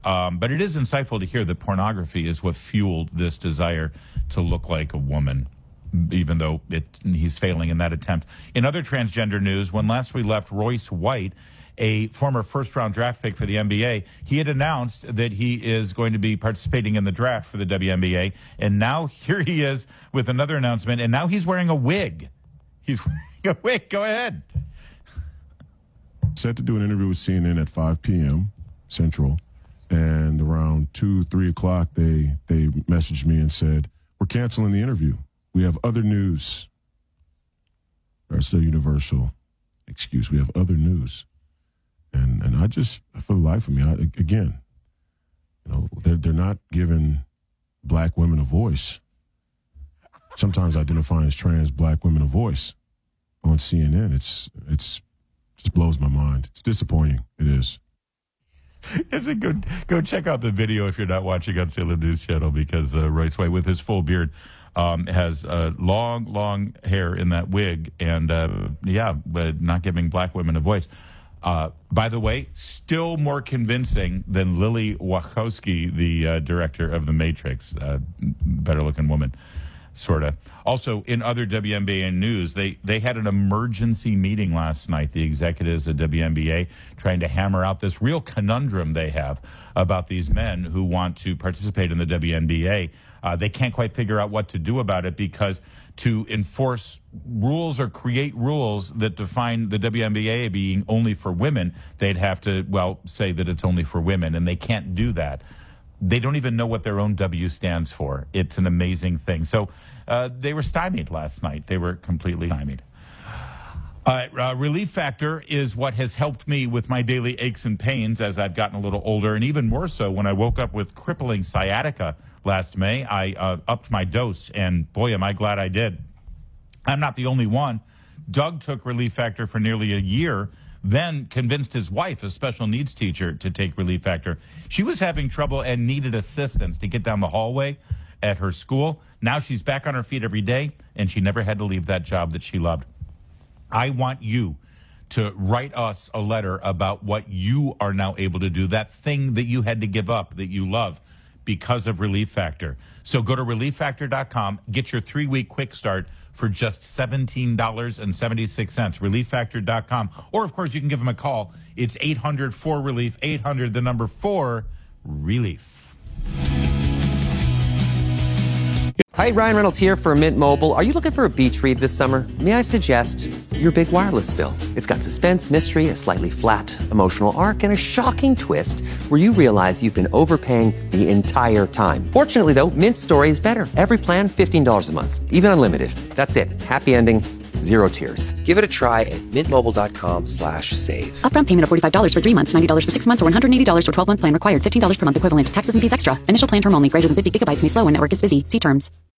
But it is insightful to hear that pornography is what fueled this desire to look like a woman, even though he's failing in that attempt. In other transgender news, when last we left Royce White, a former first-round draft pick for the NBA, he had announced that he is going to be participating in the draft for the WNBA, and now here he is with another announcement, and now he's wearing a wig. He's wearing a wig. Go ahead. Set to do an interview with CNN at 5 p.m. Central, and around 2, 3 o'clock, they messaged me and said, we're canceling the interview. We have other news. That's the universal excuse. We have other news. And I just, for the life of me, again, they're not giving black women a voice. Sometimes identifying as trans black women a voice on CNN. It's just blows my mind. It's disappointing. It is. Go check out the video if you're not watching on Salem News Channel, because Royce White, with his full beard, has long hair in that wig, and but not giving black women a voice. By the way, still more convincing than Lily Wachowski, the director of The Matrix. Better looking woman, sort of. Also, in other WNBA news, they had an emergency meeting last night, the executives at WNBA, trying to hammer out this real conundrum they have about these men who want to participate in the WNBA. They can't quite figure out what to do about it, because to enforce rules or create rules that define the WNBA being only for women, they'd have to, say that it's only for women, and they can't do that. They don't even know what their own W stands for. It's an amazing thing. So they were stymied last night. They were completely stymied. Relief Factor is what has helped me with my daily aches and pains as I've gotten a little older, and even more so when I woke up with crippling sciatica last May. I upped my dose, and boy, am I glad I did. I'm not the only one. Doug took Relief Factor for nearly a year, then convinced his wife, a special needs teacher, to take Relief Factor. She was having trouble and needed assistance to get down the hallway at her school. Now she's back on her feet every day, and she never had to leave that job that she loved. I want you to write us a letter about what you are now able to do, that thing that you had to give up that you love because of Relief Factor. So go to ReliefFactor.com, get your 3-week quick start for just $17.76, ReliefFactor.com. Or, of course, you can give them a call. It's 800-4-RELIEF, 800-4-RELIEF. Hi, Ryan Reynolds here for Mint Mobile. Are you looking for a beach read this summer? May I suggest your big wireless bill? It's got suspense, mystery, a slightly flat, emotional arc, and a shocking twist where you realize you've been overpaying the entire time. Fortunately, though, Mint story is better. Every plan, $15 a month. Even unlimited. That's it. Happy ending. Zero tears. Give it a try at mintmobile.com/save. Upfront payment of $45 for 3 months, $90 for 6 months, or $180 for 12-month plan required. $15 per month equivalent. Taxes and fees extra. Initial plan term only. Greater than 50 gigabytes may slow when network is busy. See terms.